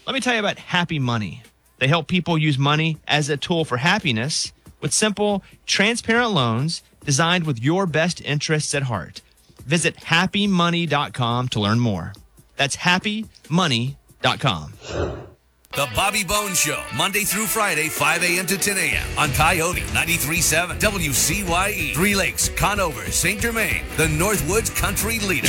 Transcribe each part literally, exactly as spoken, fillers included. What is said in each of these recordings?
Let me tell you about Happy Money. They help people use money as a tool for happiness with simple, transparent loans designed with your best interests at heart. Visit happy money dot com to learn more. That's happy money dot com. The Bobby Bones Show, Monday through Friday, five a.m. to ten a.m. on Coyote ninety-three point seven, W C Y E, Three Lakes, Conover, Saint Germain, the Northwoods country leader.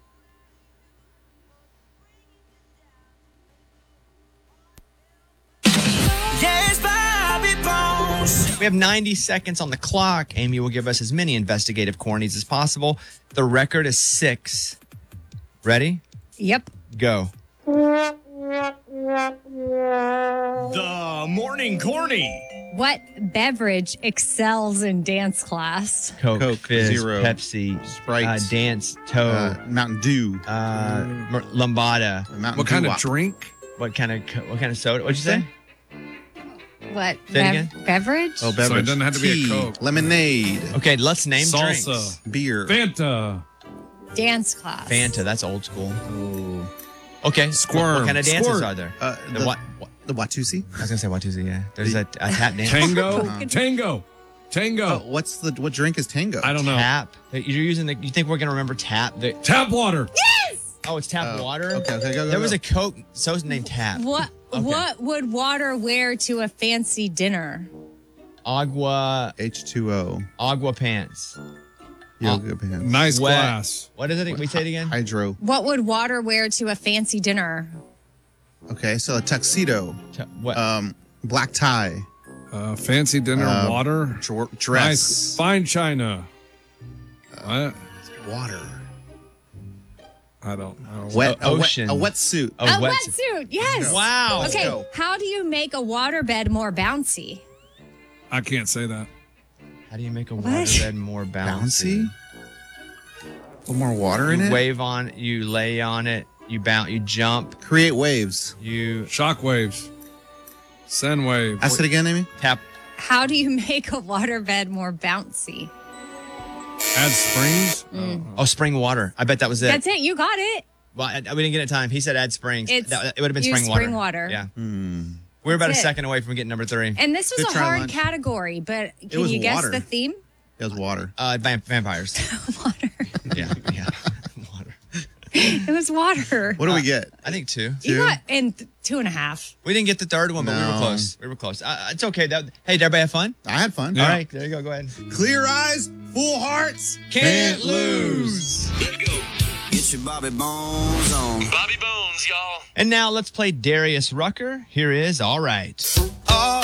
Yes, Bobby Bones. We have ninety seconds on the clock. Amy will give us as many investigative cornies as possible. The record is six. Ready? Yep. Go. The Morning Corny. What beverage excels in dance class? Coke, Coke, Fizz, Zero, Pepsi, Sprite, uh, Dance, Toe, uh, Mountain Dew, uh, Mer- Lambada. Mountain What Dew kind Wa- of drink? What kind of co- what kind of soda? What'd you say? What Say it again? beverage? Oh, beverage. So it doesn't have to be a Tea, Coke. Lemonade, Okay, let's name Salsa. drinks. beer. Fanta. Dance class. Fanta, that's old school. Oh. Okay, Squirm. What, what kind of dances Squirt. are there? Uh, the, the, what, what? the Watusi. I was gonna say Watusi. Yeah, there's a, a tap dance. Tango. Tango. Tango. Oh, what's the what drink is Tango? I don't know. Tap. You're using the. You think we're gonna remember tap? The, Tap water. oh, it's tap Oh, water. okay, okay, go, go, There was go. a Coke soda named Tap. What Okay. What would water wear to a fancy dinner? Agua, H two O. agua pants. Yoga pants. Nice Wet. glass. What is it? We say it again. Hydro. What would water wear to a fancy dinner? Okay, so a tuxedo. T- what? Um, black tie. Uh, fancy dinner. Uh, water. Dr- Nice. dress. Fine china. What? Water. I don't know. Wet. O- A, wet ocean. a wetsuit. a A wet- wetsuit. Yes. Wow. Let's Okay. go. How do you make a waterbed more bouncy? I can't say that. How do you make a What? waterbed more bouncy? Bouncy. A little more water in You it. wave on it. You lay on it. You bounce. You jump. Create waves. You Shock waves. Send wave. Ask it again, Amy. tap. How do you make a waterbed more bouncy? Add springs. Oh, spring water. I bet that was it. That's it. You got it. Well, I, we didn't get it time. He said add springs. It's- That- it would have been use spring water. spring water. Yeah. We were about That's a it. second away from getting number three. And this was Good a try, hard lunch. category, but can was you guess water. the theme? It was water. Uh, vamp- vampires. Water. yeah, yeah. Water. It was water. What do we get? I think two. You got in th- two and a half. We didn't get the third one, but we were No. close. We were close. Uh, it's okay. That, hey, did everybody have fun? I had fun. All right, there you go. Go ahead. Clear eyes, full hearts. Can't lose. Let's go. Get your Bobby Bones on. Bobby Bones, y'all. And now let's play Darius Rucker. Here is All Right. All